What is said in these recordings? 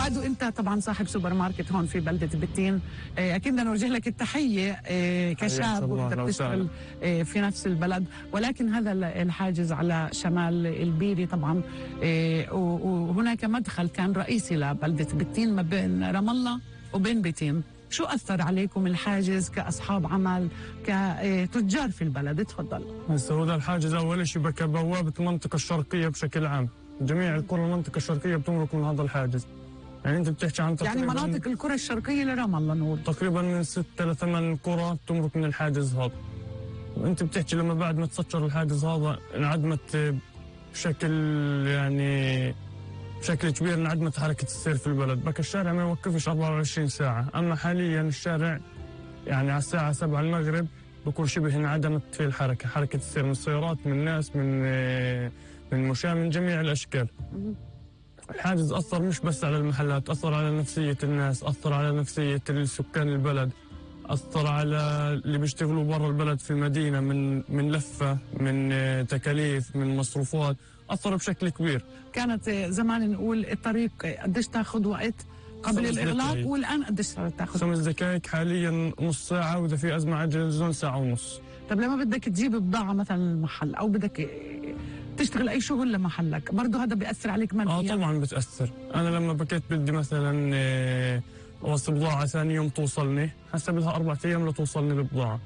سعد، وانت طبعا صاحب سوبر ماركت هون في بلده بتين، اكيد بدنا نوجه لك التحيه كشاب وانت بتشتغل في نفس البلد، ولكن هذا الحاجز على شمال البيري طبعا، وهناك مدخل كان رئيسي لبلده بتين ما بين رام الله وبين بتين. شو أثر عليكم الحاجز كأصحاب عمل كتجار في البلد؟ تفضل. هسه هو الحاجز أول شيء كبوابة المنطقة الشرقية بشكل عام، جميع القرى المنطقة الشرقية بتمرق من هذا الحاجز. يعني أنت بتحكي عن يعني مناطق القرى الشرقية لرام الله نور تقريبا من 6 ل 8 قرى بتمرق من الحاجز هذا. وأنت بتحكي لما بعد ما تسكر الحاجز هذا انعدمت بشكل يعني بشكل كبير، انعدمت حركة السير في البلد، بك الشارع ما يوقفش 24 ساعة، أما حاليا الشارع يعني على الساعة 7 المغرب بكون شبه انعدمت في الحركة، حركة السير من السيارات من الناس من مشاة من جميع الأشكال. الحاجز أثر مش بس على المحلات، أثر على نفسية الناس، أثر على نفسية سكان البلد، أثر على اللي بيشتغلوا برا البلد في المدينة من لفة، من تكاليف، من مصروفات، أثر بشكل كبير. كانت زمان نقول الطريق قديش تاخذ وقت قبل الإغلاق، والآن قديش تاخذ؟ 5 دقائق حاليا، نص ساعة، وإذا في أزمة عجل ساعة ونص. طب لما بدك تجيب بضاعة مثلا المحل أو بدك تشتغل أي شغل لمحلك، برضه هذا بيأثر عليك ماديا؟ طبعا بتأثر. أنا لما بكيت بدي مثلا أوصل بضاعة ثاني يوم توصلني، حسب لها 4 أيام لتوصلني البضاعة،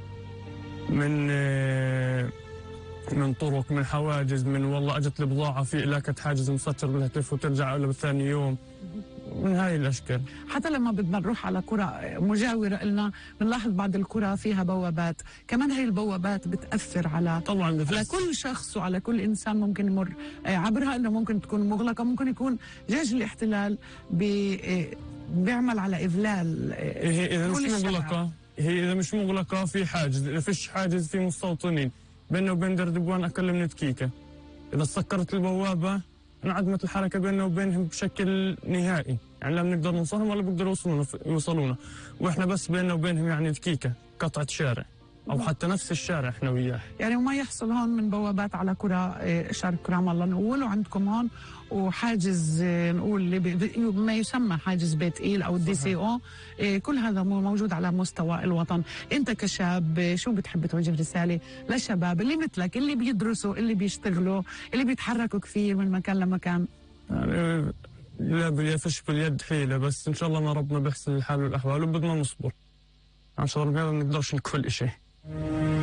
من طرق، من حواجز، من والله اجت البضاعه في لاكت حاجز مسكر بدها تلف وترجع ولا بالثاني يوم، من هاي الاشكال. حتى لما بدنا نروح على قرى مجاوره لنا بنلاحظ بعض القرى فيها بوابات، كمان هاي البوابات بتاثر على طبعا على كل شخص وعلى كل انسان ممكن يمر عبرها، انه ممكن تكون مغلقه، ممكن يكون جيش الاحتلال بيعمل على اذلال. هي اذا مش مغلقه في حاجز، اذا فيش حاجز في مستوطنين، بيننا وبين دردبوان اقل من دقيقه. اذا سكرت البوابه انعدمت الحركه بيننا وبينهم بشكل نهائي، يعني لا بنقدر نوصلهم ولا بيقدروا يوصلونا، واحنا بس بيننا وبينهم يعني دقيقه قطعه شارع او حتى نفس الشارع احنا وياه. يعني وما يحصل هون من بوابات على قرى شرق رام الله نقول، وعندكم هون وحاجز نقول ما يسمى حاجز بيت إيل او الدي سي او، كل هذا موجود على مستوى الوطن. انت كشاب شو بتحب توجه رساله للشباب اللي مثلك، اللي بيدرسوا، اللي بيشتغلوا، اللي بيتحركوا كثير من مكان لمكان؟ يعني لا باليفش باليد حيله، بس ان شاء الله ما ربنا بيحسن الحال والاحوال، وبدنا نصبر عشان ما نقدرش كل شيء.